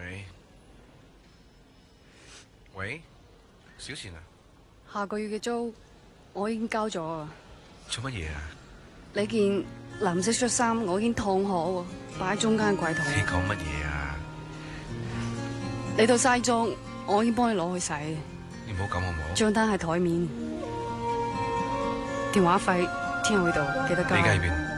喂，喂，小錢啊， 下個月嘅租我已經交咗啊。 做乜嘢啊？ 你件藍色恤衫我已經燙好喎，擺喺中間櫃桶。 你講乜嘢啊？ 你套西裝我已經幫你攞去洗。 你唔好咁好唔好？ 賬單喺台面，電話費聽日會到，記得交。 你而家喺邊？